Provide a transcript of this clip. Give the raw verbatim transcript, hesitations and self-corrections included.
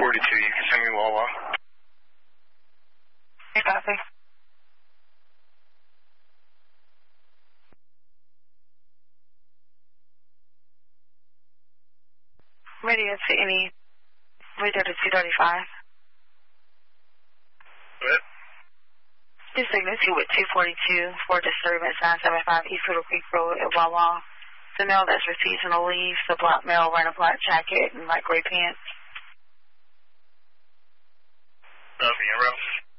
forty-two, you can send me Wawa. Hey, copy. Radio to any, radio to two thirty-five. What? This signature with two forty-two for disturbance nine seventy-five East Little Creek Road at Wawa. The male that's for seasonal leave, the black male wearing a black jacket and light gray pants. Nothing, bro.